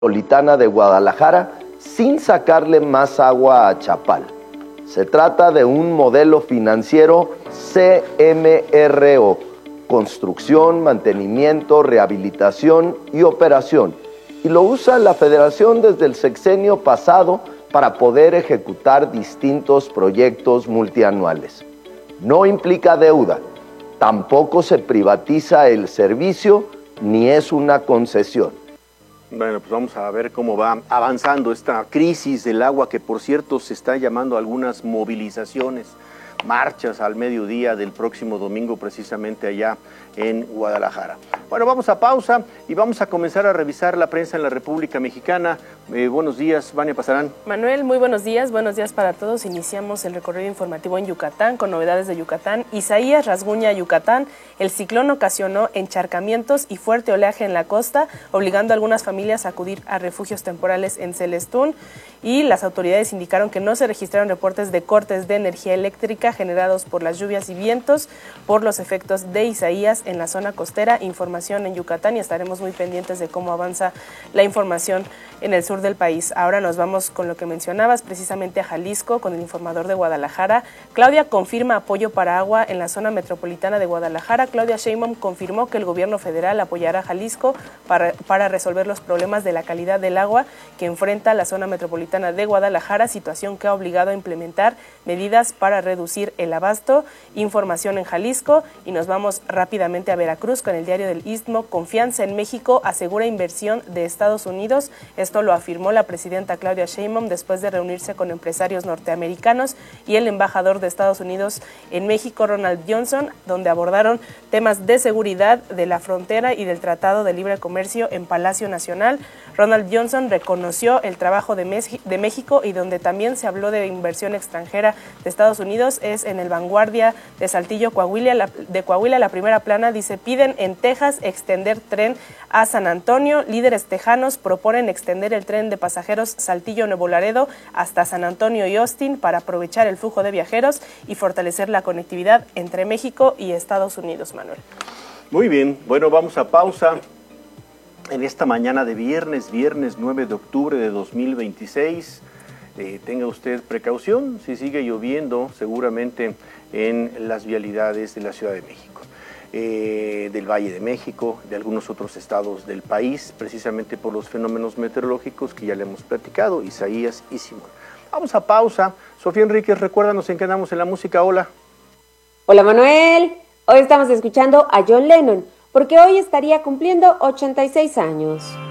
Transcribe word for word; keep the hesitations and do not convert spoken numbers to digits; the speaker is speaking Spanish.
Metropolitana de Guadalajara sin sacarle más agua a Chapala. Se trata de un modelo financiero C M R O, construcción, mantenimiento, rehabilitación y operación, y lo usa la Federación desde el sexenio pasado para poder ejecutar distintos proyectos multianuales. No implica deuda, tampoco se privatiza el servicio ni es una concesión. Bueno, pues vamos a ver cómo va avanzando esta crisis del agua, que por cierto se está llamando a algunas movilizaciones, marchas al mediodía del próximo domingo, precisamente allá en Guadalajara. Bueno, vamos a pausa y vamos a comenzar a revisar la prensa en la República Mexicana. Eh, buenos días, Vania Pasarán. Manuel, muy buenos días, buenos días para todos. Iniciamos el recorrido informativo en Yucatán con novedades de Yucatán. Isaías rasguña Yucatán. El ciclón ocasionó encharcamientos y fuerte oleaje en la costa, obligando a algunas familias a acudir a refugios temporales en Celestún. Y las autoridades indicaron que no se registraron reportes de cortes de energía eléctrica generados por las lluvias y vientos por los efectos de Isaías en la zona costera. Información en Yucatán, y estaremos muy pendientes de cómo avanza la información en el sur del país. Ahora nos vamos con lo que mencionabas, precisamente a Jalisco, con el informador de Guadalajara. Claudia confirma apoyo para agua en la zona metropolitana de Guadalajara. Claudia Sheinbaum confirmó que el gobierno federal apoyará a Jalisco para, para resolver los problemas de la calidad del agua que enfrenta la zona metropolitana de Guadalajara, situación que ha obligado a implementar medidas para reducir el abasto. Información en Jalisco, y nos vamos rápidamente a Veracruz con el diario del Istmo. Confianza en México asegura inversión de Estados Unidos. Esto lo afirmó la presidenta Claudia Sheinbaum después de reunirse con empresarios norteamericanos y el embajador de Estados Unidos en México, Ronald Johnson, donde abordaron temas de seguridad de la frontera y del Tratado de Libre Comercio en Palacio Nacional. Ronald Johnson reconoció el trabajo de, de México, y donde también se habló de inversión extranjera de Estados Unidos es en el Vanguardia de Saltillo, Coahuila. La, de Coahuila, la primera plana dice: piden en Texas extender tren a San Antonio. Líderes tejanos proponen extender el tren de pasajeros Saltillo-Nuevo Laredo hasta San Antonio y Austin para aprovechar el flujo de viajeros y fortalecer la conectividad entre México y Estados Unidos, Manuel. Muy bien, bueno, vamos a pausa. En esta mañana de viernes, viernes nueve de octubre de dos mil veintiséis, eh, tenga usted precaución si sigue lloviendo seguramente en las vialidades de la Ciudad de México, eh, del Valle de México, de algunos otros estados del país, precisamente por los fenómenos meteorológicos que ya le hemos platicado, Isaías y Simón. Vamos a pausa. Sofía Enríquez, recuérdanos en qué andamos en la música. Hola. Hola, Manuel. Hoy estamos escuchando a John Lennon, porque hoy estaría cumpliendo ochenta y seis años.